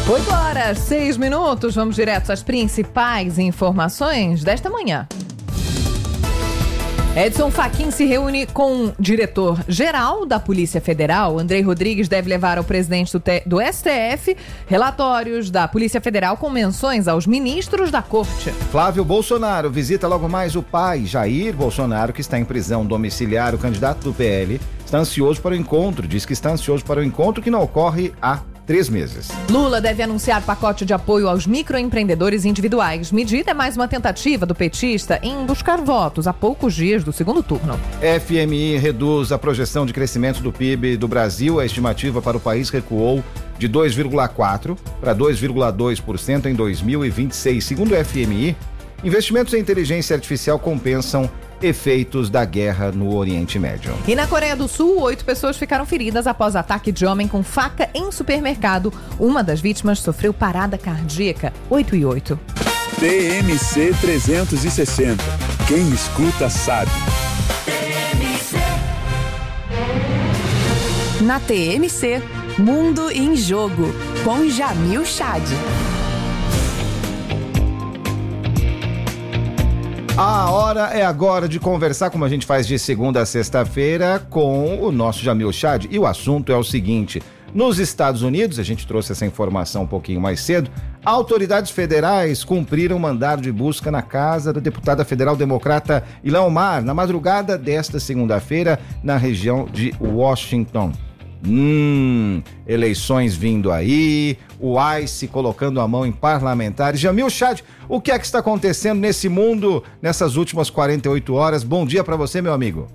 8h06, vamos direto às principais informações desta manhã. Edson Fachin se reúne com o diretor-geral da Polícia Federal. Andrei Rodrigues deve levar ao presidente do STF relatórios da Polícia Federal com menções aos ministros da Corte. Flávio Bolsonaro visita logo mais o pai, Jair Bolsonaro, que está em prisão domiciliar. O candidato do PL está ansioso para o encontro, diz que está ansioso para o encontro que não ocorre há 3 meses. Lula deve anunciar pacote de apoio aos microempreendedores individuais. Medida é mais uma tentativa do petista em buscar votos a poucos dias do segundo turno. FMI reduz a projeção de crescimento do PIB do Brasil. A estimativa para o país recuou de 2,4% para 2,2% em 2026. Segundo o FMI, investimentos em inteligência artificial compensam efeitos da guerra no Oriente Médio. E na Coreia do Sul, 8 pessoas ficaram feridas após ataque de homem com faca em supermercado. Uma das vítimas sofreu parada cardíaca. 8h08. TMC 360. Quem escuta sabe. Na TMC, Mundo em Jogo, com Jamil Chad. A hora é agora de conversar, como a gente faz de segunda a sexta-feira, com o nosso Jamil Chad. E o assunto é o seguinte: nos Estados Unidos, a gente trouxe essa informação um pouquinho mais cedo, autoridades federais cumpriram mandado de busca na casa da deputada federal democrata Ilhan Omar, na madrugada desta segunda-feira, na região de Washington. Eleições vindo aí, o ICE colocando a mão em parlamentares. Jamil Chad, o que é que está acontecendo nesse mundo nessas últimas 48 horas? Bom dia para você, meu amigo.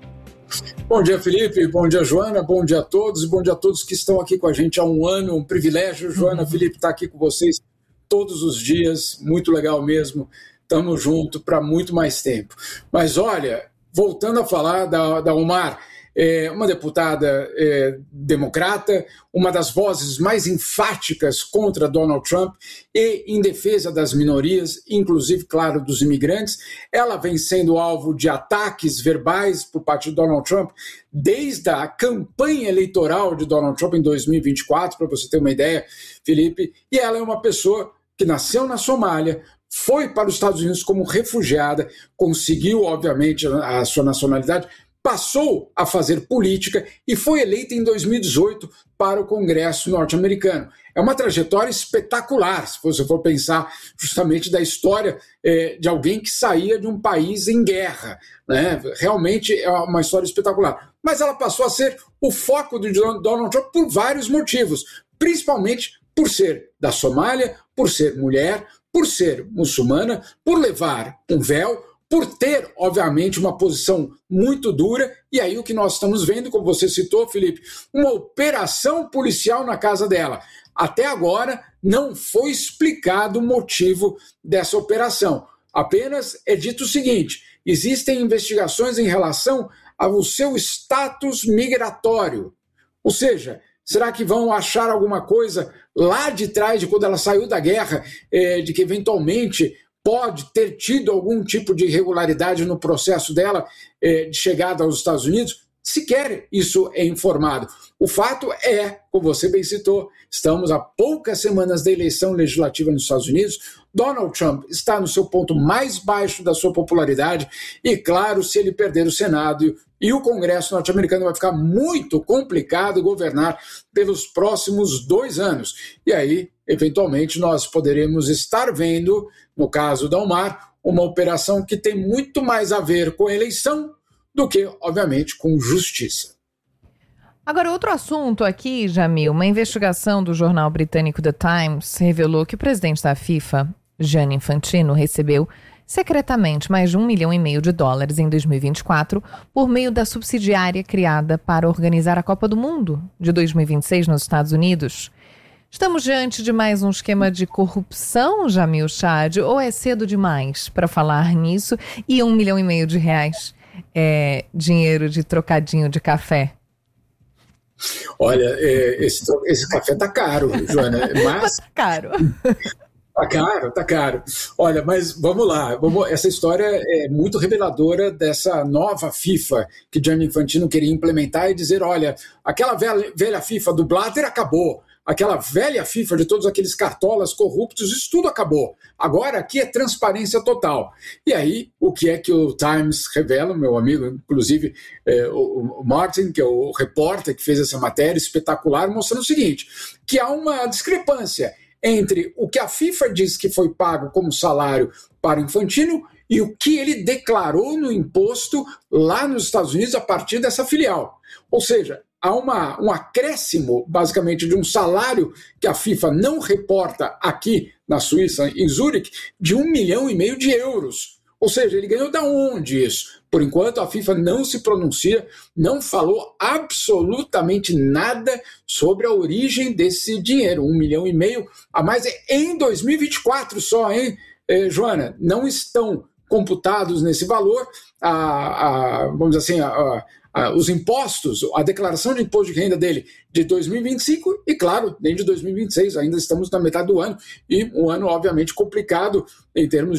Bom dia, Felipe, bom dia, Joana, bom dia a todos e bom dia a todos que estão aqui com a gente há um ano, um privilégio, Joana, Felipe, estar aqui com vocês todos os dias, muito legal mesmo, estamos juntos para muito mais tempo. Mas olha, voltando a falar da Omar, uma deputada democrata, uma das vozes mais enfáticas contra Donald Trump e em defesa das minorias, inclusive, claro, dos imigrantes. Ela vem sendo alvo de ataques verbais por parte de Donald Trump desde a campanha eleitoral de Donald Trump em 2024, para você ter uma ideia, Felipe. E ela é uma pessoa que nasceu na Somália, foi para os Estados Unidos como refugiada, conseguiu, obviamente, a sua nacionalidade, passou a fazer política e foi eleita em 2018 para o Congresso norte-americano. É uma trajetória espetacular, se você for pensar justamente da história de alguém que saía de um país em guerra, né? Realmente é uma história espetacular. Mas ela passou a ser o foco de Donald Trump por vários motivos, principalmente por ser da Somália, por ser mulher, por ser muçulmana, por levar um véu, por ter, obviamente, uma posição muito dura, e aí o que nós estamos vendo, como você citou, Felipe, uma operação policial na casa dela. Até agora não foi explicado o motivo dessa operação. Apenas é dito o seguinte: existem investigações em relação ao seu status migratório. Ou seja, será que vão achar alguma coisa lá de trás, de quando ela saiu da guerra, de que eventualmente pode ter tido algum tipo de irregularidade no processo dela de chegada aos Estados Unidos? Sequer isso é informado. O fato é, como você bem citou, estamos a poucas semanas da eleição legislativa nos Estados Unidos. Donald Trump está no seu ponto mais baixo da sua popularidade e, claro, se ele perder o Senado e o Congresso norte-americano, vai ficar muito complicado governar pelos próximos 2 anos. E aí, eventualmente, nós poderemos estar vendo, no caso da Omar, uma operação que tem muito mais a ver com a eleição do que, obviamente, com justiça. Agora, outro assunto aqui, Jamil, uma investigação do jornal britânico The Times revelou que o presidente da FIFA, Gianni Infantino, recebeu secretamente mais de $1,5 milhão em 2024 por meio da subsidiária criada para organizar a Copa do Mundo de 2026 nos Estados Unidos. Estamos diante de mais um esquema de corrupção, Jamil Chad, ou é cedo demais para falar nisso? E R$1,5 milhão é dinheiro de trocadinho de café? Olha, esse café tá caro, Joana, mas... Tá caro. Tá caro. Olha, mas vamos lá. Essa história é muito reveladora dessa nova FIFA que Gianni Infantino queria implementar e dizer, olha, aquela velha FIFA do Blatter acabou. aquela velha FIFA de todos aqueles cartolas corruptos, isso tudo acabou. Agora aqui é transparência total. E aí, o que é que o Times revela, meu amigo, inclusive o Martin, que é o repórter que fez essa matéria espetacular, mostrando o seguinte, que há uma discrepância entre o que a FIFA diz que foi pago como salário para Infantino e o que ele declarou no imposto lá nos Estados Unidos a partir dessa filial. Ou seja, há um acréscimo, basicamente, de um salário que a FIFA não reporta aqui na Suíça, em Zurique, de 1,5 milhão de euros. Ou seja, ele ganhou da onde isso? Por enquanto, a FIFA não se pronuncia, não falou absolutamente nada sobre a origem desse dinheiro. 1,5 milhão a mais em 2024 só, hein, Joana? Não estão computados nesse valor, vamos dizer assim, os impostos, a declaração de imposto de renda dele de 2025 e, claro, nem de 2026, ainda estamos na metade do ano, e um ano, obviamente, complicado em termos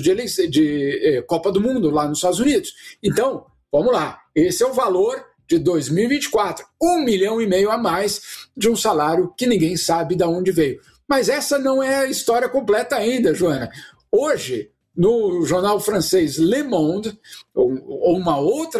de Copa do Mundo lá nos Estados Unidos. Então, vamos lá, esse é o valor de 2024, 1,5 milhão a mais de um salário que ninguém sabe de onde veio. Mas essa não é a história completa ainda, Joana. Hoje, no jornal francês Le Monde, uma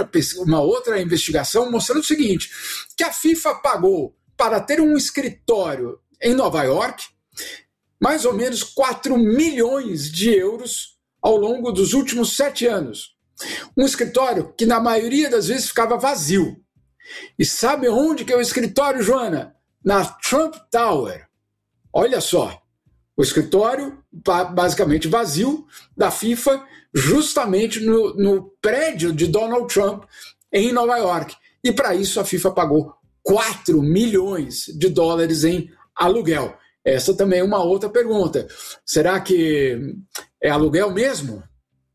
outra investigação mostrando o seguinte, que a FIFA pagou para ter um escritório em Nova York mais ou menos 4 milhões de euros ao longo dos últimos 7 anos. Um escritório que na maioria das vezes ficava vazio. E sabe onde que é o escritório, Joana? Na Trump Tower. Olha só. O escritório, basicamente vazio, da FIFA, justamente no prédio de Donald Trump, em Nova York. E para isso a FIFA pagou 4 milhões de dólares em aluguel. Essa também é uma outra pergunta. Será que é aluguel mesmo?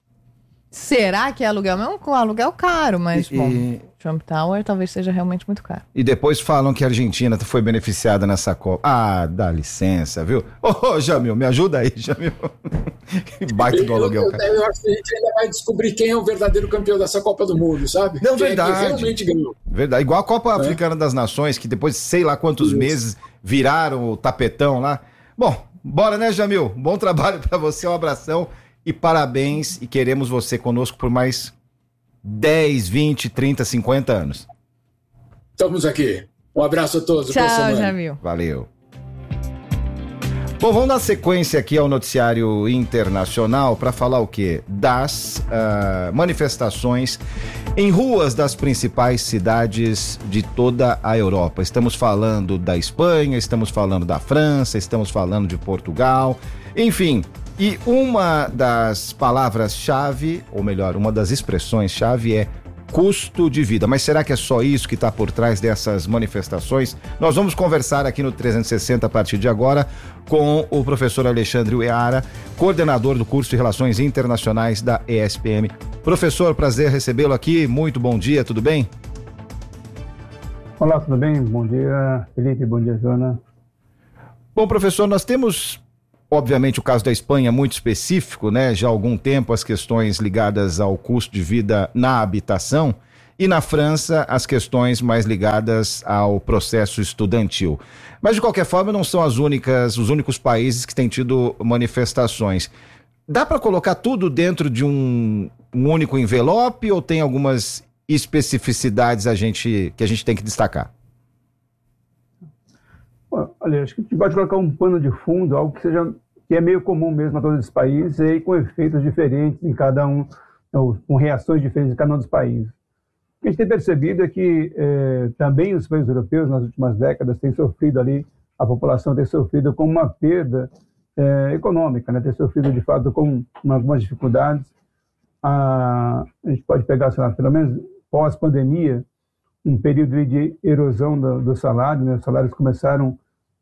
Será que é aluguel mesmo? Com aluguel caro, mas, bom, Trump Tower talvez seja realmente muito caro. E depois falam que a Argentina foi beneficiada nessa Copa. Ah, dá licença, viu? Ô, Jamil, me ajuda aí, Jamil. Que baita do aluguel caro. Eu acho que a gente ainda vai descobrir quem é o verdadeiro campeão dessa Copa do Mundo, sabe? Não, quem verdade. É que realmente ganhou. Verdade. Igual a Copa Africana das Nações, que depois de sei lá quantos meses viraram o tapetão lá. Bom, bora, né, Jamil? Bom trabalho pra você, um abração. E parabéns, e queremos você conosco por mais 10, 20, 30, 50 anos. Estamos aqui. Um abraço a todos. Tchau, Jamil. Valeu. Bom, vamos dar sequência aqui ao noticiário internacional para falar o quê? Das manifestações em ruas das principais cidades de toda a Europa. Estamos falando da Espanha, estamos falando da França, estamos falando de Portugal, enfim... E uma das palavras-chave, ou melhor, uma das expressões-chave é custo de vida. Mas será que é só isso que está por trás dessas manifestações? Nós vamos conversar aqui no 360 a partir de agora com o professor Alexandre Uehara, coordenador do curso de Relações Internacionais da ESPM. Professor, prazer recebê-lo aqui. Muito bom dia, tudo bem? Olá, tudo bem? Bom dia, Felipe. Bom dia, Joana. Bom, professor, nós temos... Obviamente o caso da Espanha é muito específico, né? Já há algum tempo as questões ligadas ao custo de vida na habitação e na França as questões mais ligadas ao processo estudantil. Mas de qualquer forma não são os únicos países que têm tido manifestações. Dá para colocar tudo dentro de um único envelope ou tem algumas especificidades que a gente tem que destacar? Olha, acho que a gente pode colocar um pano de fundo, algo que é meio comum mesmo a todos os países e com efeitos diferentes em cada um, com reações diferentes em cada um dos países. O que a gente tem percebido é que também os países europeus, nas últimas décadas, têm sofrido ali, a população tem sofrido com uma perda econômica, né? Tem sofrido de fato com algumas dificuldades. A gente pode pegar, sei lá, pelo menos pós-pandemia, um período de erosão do salário, né? Os salários começaram,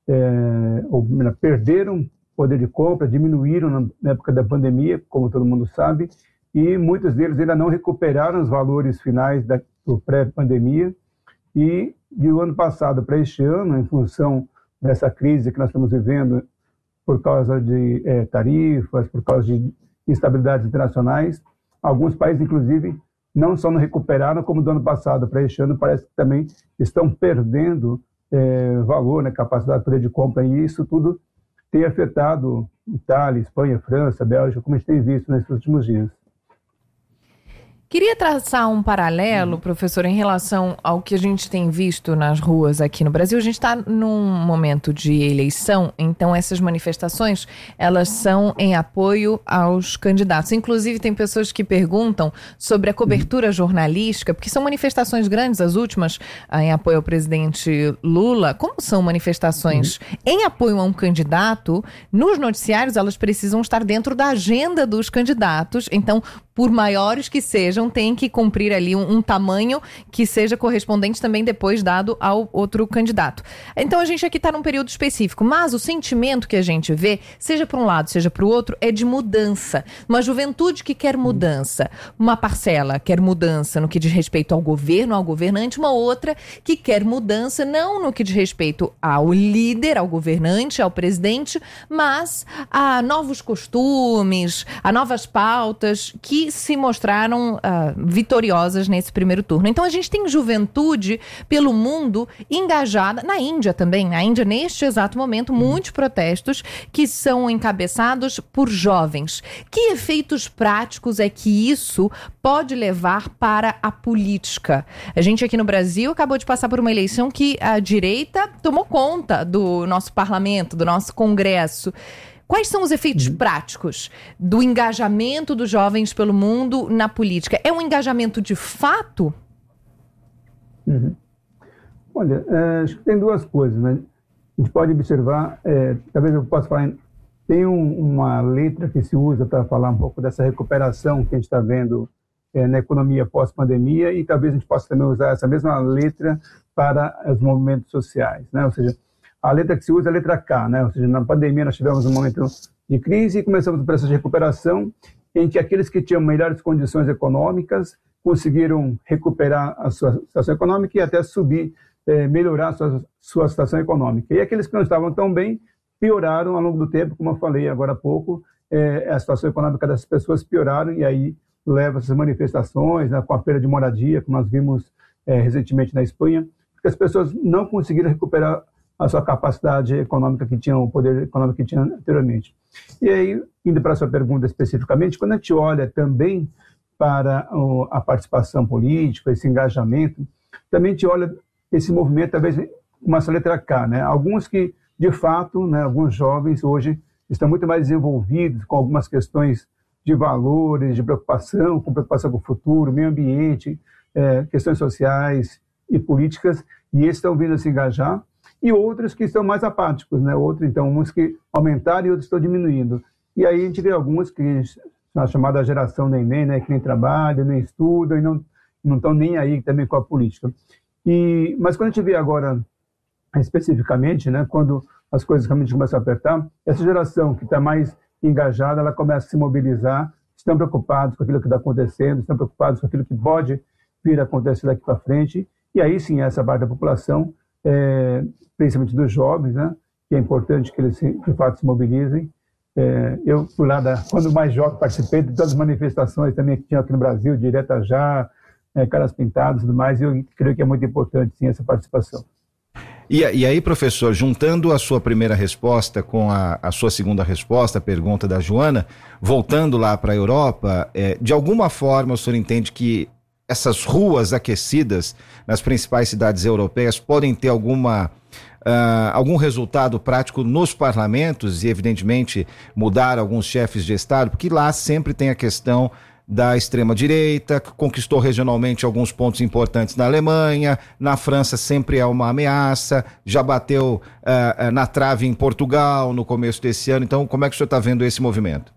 perderam poder de compra, diminuíram na época da pandemia, como todo mundo sabe, e muitos deles ainda não recuperaram os valores finais do pré-pandemia, e do ano passado para este ano, em função dessa crise que nós estamos vivendo, por causa de tarifas, por causa de instabilidades internacionais, alguns países, inclusive, não só não recuperaram, como do ano passado para este ano, parece que também estão perdendo valor, né, capacidade de poder de compra, e isso tudo tem afetado Itália, Espanha, França, Bélgica, como a gente tem visto nesses últimos dias. Queria traçar um paralelo, professor, em relação ao que a gente tem visto nas ruas aqui no Brasil. A gente está num momento de eleição, então essas manifestações, elas são em apoio aos candidatos. Inclusive, tem pessoas que perguntam sobre a cobertura jornalística, porque são manifestações grandes, as últimas, em apoio ao presidente Lula. Como são manifestações em apoio a um candidato, nos noticiários elas precisam estar dentro da agenda dos candidatos, então, por maiores que sejam, tem que cumprir ali um tamanho que seja correspondente também depois dado ao outro candidato. Então a gente aqui está num período específico, mas o sentimento que a gente vê, seja para um lado, seja para o outro, é de mudança. Uma juventude que quer mudança, uma parcela quer mudança no que diz respeito ao governo, ao governante, uma outra que quer mudança não no que diz respeito ao líder, ao governante, ao presidente, mas a novos costumes, a novas pautas que se mostraram vitoriosas nesse primeiro turno. Então a gente tem juventude pelo mundo engajada, na Índia também, na Índia neste exato momento, muitos protestos que são encabeçados por jovens. Que efeitos práticos é que isso pode levar para a política? A gente aqui no Brasil acabou de passar por uma eleição que a direita tomou conta do nosso parlamento, do nosso Congresso. Quais são os efeitos práticos do engajamento dos jovens pelo mundo na política? É um engajamento de fato? Olha, acho que tem duas coisas, né? A gente pode observar, talvez eu possa falar, tem uma letra que se usa para falar um pouco dessa recuperação que a gente está vendo na economia pós-pandemia, e talvez a gente possa também usar essa mesma letra para os movimentos sociais, né? Ou seja, a letra que se usa é a letra K, né? Ou seja, na pandemia nós tivemos um momento de crise e começamos o processo de recuperação em que aqueles que tinham melhores condições econômicas conseguiram recuperar a sua situação econômica e até subir, melhorar a sua situação econômica. E aqueles que não estavam tão bem pioraram ao longo do tempo, como eu falei agora há pouco, a situação econômica dessas pessoas pioraram, e aí leva essas manifestações, né, com a perda de moradia, como nós vimos recentemente na Espanha, porque as pessoas não conseguiram recuperar a sua capacidade econômica que tinham, o poder econômico que tinham anteriormente. E aí, indo para a sua pergunta especificamente, quando a gente olha também para a participação política, esse engajamento, também a gente olha esse movimento, talvez, com essa letra K, né? Alguns que, de fato, né, alguns jovens hoje estão muito mais desenvolvidos com algumas questões de valores, de preocupação, com preocupação com o futuro, meio ambiente, questões sociais e políticas, e esses estão vindo a se engajar, e outros que estão mais apáticos, né? Outros, então, uns que aumentaram e outros estão diminuindo. E aí a gente vê alguns que são a chamada geração neném, né? Que nem trabalham, nem estudam e não estão nem aí também com a política. Mas quando a gente vê agora, especificamente, né? Quando as coisas realmente começam a apertar, essa geração que está mais engajada, ela começa a se mobilizar, estão preocupados com aquilo que está acontecendo, estão preocupados com aquilo que pode vir a acontecer daqui para frente, e aí sim essa parte da população, principalmente dos jovens, né, que é importante que eles de fato se mobilizem. Eu, por lá, quando mais jovem, participei de todas as manifestações também que tinha aqui no Brasil, Direta Já, Caras Pintadas e tudo mais, e eu creio que é muito importante sim essa participação. E aí, professor, juntando a sua primeira resposta com a sua segunda resposta, a pergunta da Joana, voltando lá para a Europa, de alguma forma o senhor entende que essas ruas aquecidas nas principais cidades europeias podem ter algum resultado prático nos parlamentos e, evidentemente, mudar alguns chefes de Estado? Porque lá sempre tem a questão da extrema-direita, que conquistou regionalmente alguns pontos importantes na Alemanha, na França sempre é uma ameaça, já bateu na trave em Portugal no começo desse ano. Então, como é que o senhor está vendo esse movimento?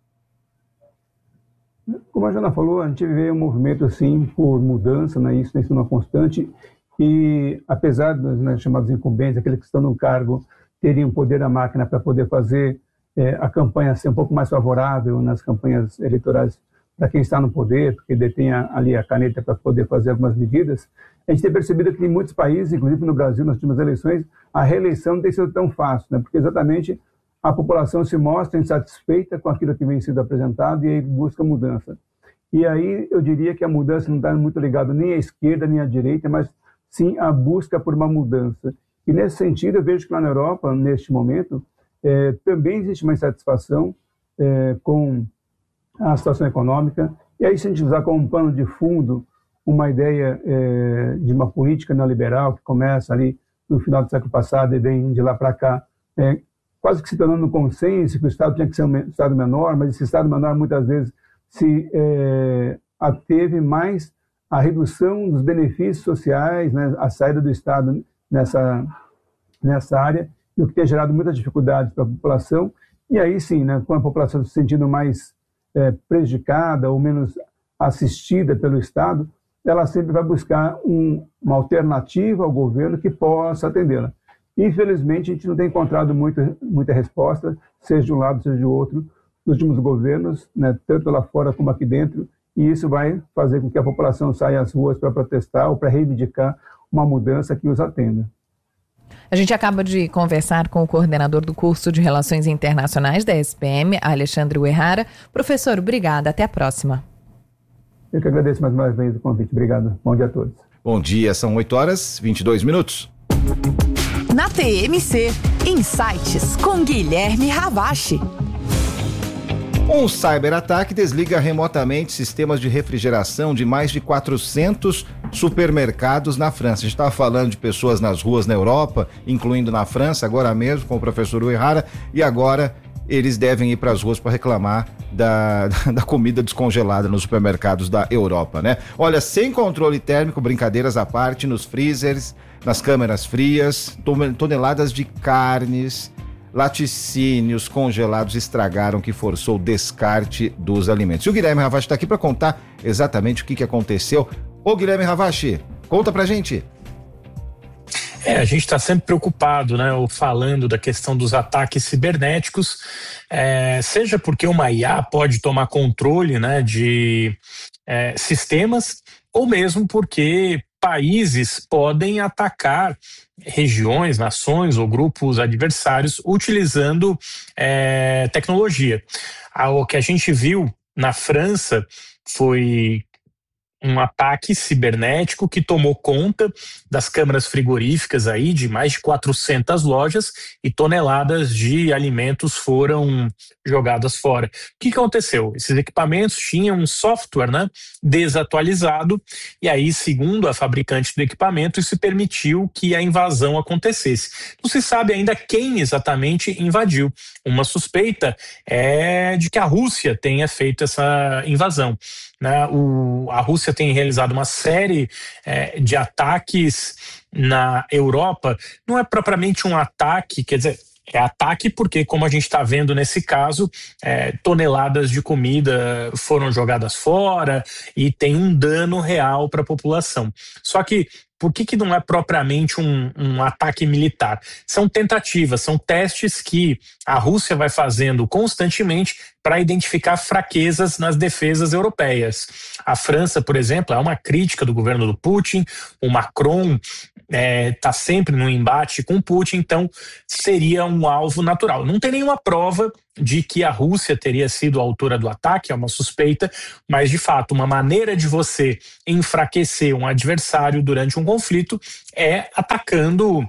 Como a Joana falou, a gente vê um movimento assim por mudança, né? Isso tem sido uma constante, e apesar dos, né, chamados incumbentes, aqueles que estão no cargo, teriam poder da máquina para poder fazer a campanha ser um pouco mais favorável nas campanhas eleitorais para quem está no poder, porque detém ali a caneta para poder fazer algumas medidas, a gente tem percebido que em muitos países, inclusive no Brasil, nas últimas eleições, a reeleição não tem sido tão fácil, né? Porque exatamente a população se mostra insatisfeita com aquilo que vem sendo apresentado e aí busca mudança. E aí eu diria que a mudança não está muito ligada nem à esquerda nem à direita, mas sim a busca por uma mudança. E nesse sentido, eu vejo que lá na Europa, neste momento, também existe uma insatisfação com a situação econômica. E aí, se a gente usar como pano de fundo uma ideia de uma política neoliberal que começa ali no final do século passado e vem de lá para cá, quase que se tornando um consenso que o Estado tinha que ser um Estado menor, mas esse Estado menor muitas vezes se ateve mais à redução dos benefícios sociais, né, a saída do Estado nessa área, o que tem gerado muitas dificuldades para a população. E aí sim, né, com a população se sentindo mais prejudicada ou menos assistida pelo Estado, ela sempre vai buscar uma alternativa ao governo que possa atendê-la. Infelizmente, a gente não tem encontrado muita resposta, seja de um lado, seja de outro, nos últimos governos, né, tanto lá fora como aqui dentro, e isso vai fazer com que a população saia às ruas para protestar ou para reivindicar uma mudança que os atenda. A gente acaba de conversar com o coordenador do curso de Relações Internacionais da SPM, Alexandre Uehara. Professor, obrigada. Até a próxima. Eu que agradeço mais uma vez o convite. Obrigado. Bom dia a todos. Bom dia, são 8h22. Na TMC, Insights com Guilherme Ravache. Um cyberataque desliga remotamente sistemas de refrigeração de mais de 400 supermercados na França. A gente estava falando de pessoas nas ruas na Europa, incluindo na França, agora mesmo com o professor Uehara, e agora eles devem ir para as ruas para reclamar da comida descongelada nos supermercados da Europa, né? Olha, sem controle térmico, brincadeiras à parte, nos freezers, nas câmeras frias, toneladas de carnes, laticínios congelados estragaram, que forçou o descarte dos alimentos. E o Guilherme Ravache está aqui para contar exatamente o que aconteceu. Ô Guilherme Ravache, conta pra gente. A gente está sempre preocupado, né, falando da questão dos ataques cibernéticos, seja porque uma IA pode tomar controle, né, de sistemas, ou mesmo porque países podem atacar regiões, nações ou grupos adversários utilizando tecnologia. O que a gente viu na França foi um ataque cibernético que tomou conta das câmaras frigoríficas aí de mais de 400 lojas e toneladas de alimentos foram jogadas fora. O que aconteceu? Esses equipamentos tinham um software, né, desatualizado, e aí, segundo a fabricante do equipamento, isso permitiu que a invasão acontecesse. Não se sabe ainda quem exatamente invadiu. Uma suspeita é de que a Rússia tenha feito essa invasão, né? A Rússia tem realizado uma série de ataques na Europa. Não é propriamente um ataque, quer dizer, é ataque porque, como a gente está vendo nesse caso, toneladas de comida foram jogadas fora e tem um dano real para a população. Só que por que não é propriamente um ataque militar? São tentativas, são testes que a Rússia vai fazendo constantemente para identificar fraquezas nas defesas europeias. A França, por exemplo, é uma crítica do governo do Putin, o Macron está sempre no embate com Putin, então seria um alvo natural. Não tem nenhuma prova de que a Rússia teria sido a autora do ataque, é uma suspeita, mas de fato uma maneira de você enfraquecer um adversário durante um conflito é atacando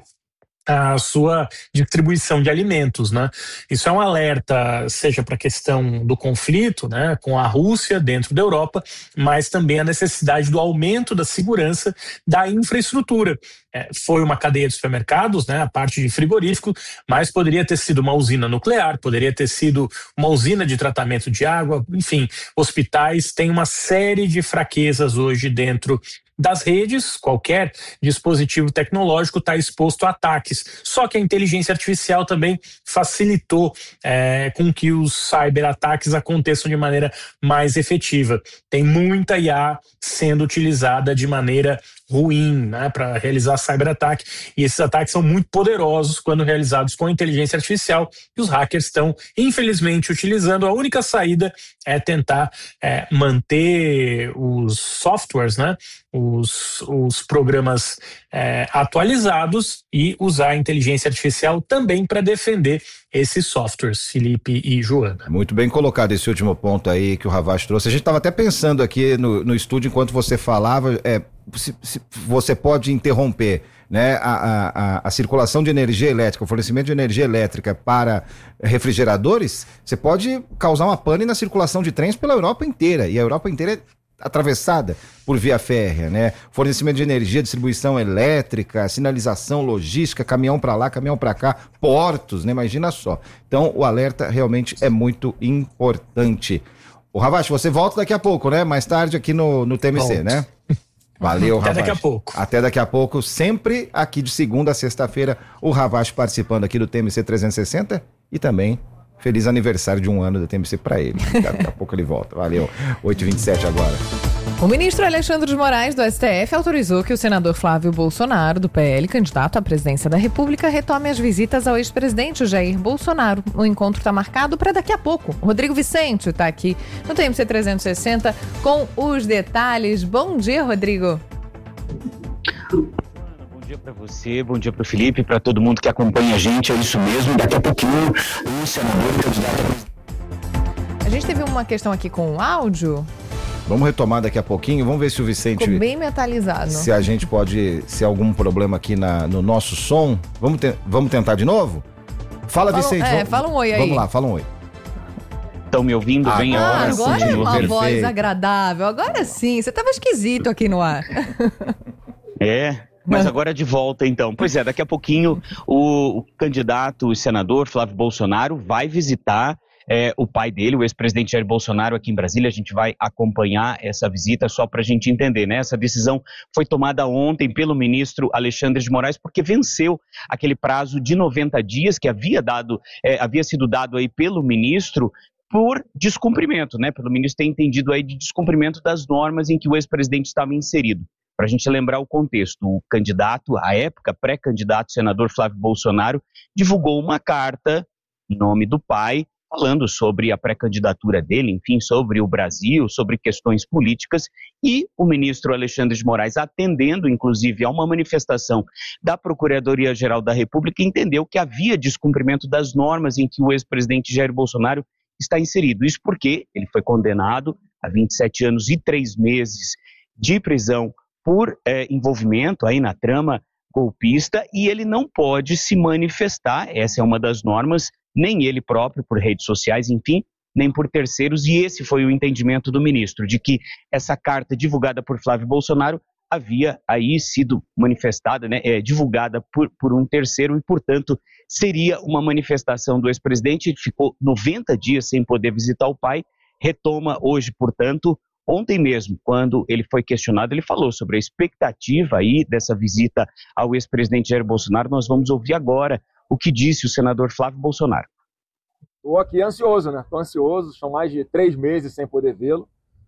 a sua distribuição de alimentos, né? Isso é um alerta, seja para a questão do conflito, né, com a Rússia dentro da Europa, mas também a necessidade do aumento da segurança da infraestrutura. Foi uma cadeia de supermercados, né, a parte de frigorífico, mas poderia ter sido uma usina nuclear, poderia ter sido uma usina de tratamento de água, enfim, hospitais. Tem uma série de fraquezas hoje dentro das redes. Qualquer dispositivo tecnológico está exposto a ataques. Só que a inteligência artificial também facilitou com que os cyberataques aconteçam de maneira mais efetiva. Tem muita IA sendo utilizada de maneira ruim, né, para realizar cyberataque, e esses ataques são muito poderosos quando realizados com inteligência artificial, e os hackers estão, infelizmente, utilizando. A única saída é tentar manter os softwares, né, os programas atualizados, e usar a inteligência artificial também para defender esses softwares, Felipe e Joana. Muito bem colocado esse último ponto aí que o Ravache trouxe. A gente estava até pensando aqui no estúdio, enquanto você falava, você pode interromper, né, a circulação de energia elétrica, o fornecimento de energia elétrica para refrigeradores, você pode causar uma pane na circulação de trens pela Europa inteira, e a Europa inteira é atravessada por via férrea, né? Fornecimento de energia, distribuição elétrica, sinalização, logística, caminhão para lá, caminhão para cá, portos, né? Imagina só. Então, o alerta realmente é muito importante. O Ravache, você volta daqui a pouco, né? Mais tarde aqui no TMC, Volto. Né? Valeu, Ravache. Até daqui a pouco. Até daqui a pouco, sempre aqui de segunda a sexta-feira, o Ravache participando aqui do TMC 360 e também feliz aniversário de 1 ano do TMC para ele. Daqui a pouco ele volta. Valeu. 8h27 agora. O ministro Alexandre de Moraes, do STF, autorizou que o senador Flávio Bolsonaro, do PL, candidato à presidência da República, retome as visitas ao ex-presidente Jair Bolsonaro. O encontro está marcado para daqui a pouco. O Rodrigo Vicente está aqui no TMC 360 com os detalhes. Bom dia, Rodrigo. Bom dia para você, bom dia para o Felipe, para todo mundo que acompanha a gente, é isso mesmo. Daqui a pouquinho, o senador candidato. A gente teve uma questão aqui com o áudio. Vamos retomar daqui a pouquinho, vamos ver se o Vicente... Ficou bem metalizado. Se a gente pode, se há algum problema aqui no nosso som, vamos tentar de novo? Fala, Vicente. Fala um oi aí. Vamos lá, fala um oi. Estão me ouvindo bem agora? Agora é uma perfeito. Voz agradável, agora sim, você estava esquisito aqui no ar. Mas agora de volta então. Pois é, daqui a pouquinho o candidato, o senador Flávio Bolsonaro vai visitar o pai dele, o ex-presidente Jair Bolsonaro, aqui em Brasília. A gente vai acompanhar essa visita só para a gente entender, né? Essa decisão foi tomada ontem pelo ministro Alexandre de Moraes, porque venceu aquele prazo de 90 dias que havia sido dado aí pelo ministro por descumprimento, né? Pelo ministro ter entendido aí de descumprimento das normas em que o ex-presidente estava inserido. Para a gente lembrar o contexto, o candidato, à época, pré-candidato senador Flávio Bolsonaro, divulgou uma carta em nome do pai, falando sobre a pré-candidatura dele, enfim, sobre o Brasil, sobre questões políticas, e o ministro Alexandre de Moraes, atendendo, inclusive, a uma manifestação da Procuradoria-Geral da República, entendeu que havia descumprimento das normas em que o ex-presidente Jair Bolsonaro está inserido. Isso porque ele foi condenado a 27 anos e 3 meses de prisão por envolvimento aí na trama golpista, e ele não pode se manifestar, essa é uma das normas, nem ele próprio por redes sociais, enfim, nem por terceiros, e esse foi o entendimento do ministro, de que essa carta divulgada por Flávio Bolsonaro havia aí sido manifestada, né, divulgada por um terceiro, e portanto seria uma manifestação do ex-presidente. Ele ficou 90 dias sem poder visitar o pai, retoma hoje, portanto. Ontem mesmo, quando ele foi questionado, ele falou sobre a expectativa aí dessa visita ao ex-presidente Jair Bolsonaro. Nós vamos ouvir agora o que disse o senador Flávio Bolsonaro. Estou aqui ansioso, né? Estou ansioso, são mais de 3 meses sem poder vê-lo,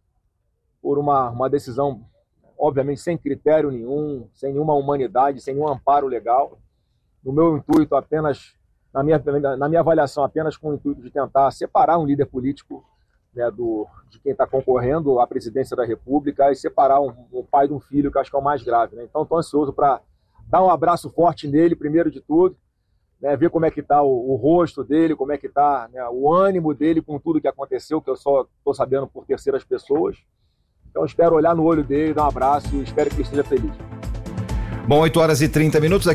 por uma decisão, obviamente, sem critério nenhum, sem nenhuma humanidade, sem nenhum amparo legal. No meu intuito, apenas, na minha avaliação, apenas com o intuito de tentar separar um líder político, né, de quem está concorrendo à presidência da República, e separar um pai de um filho, que eu acho que é o mais grave, né? Então, estou ansioso para dar um abraço forte nele, primeiro de tudo, né, ver como é que está o rosto dele, como é que está, né, o ânimo dele com tudo que aconteceu, que eu só estou sabendo por terceiras pessoas. Então, espero olhar no olho dele, dar um abraço e espero que ele esteja feliz. Bom, 8h30.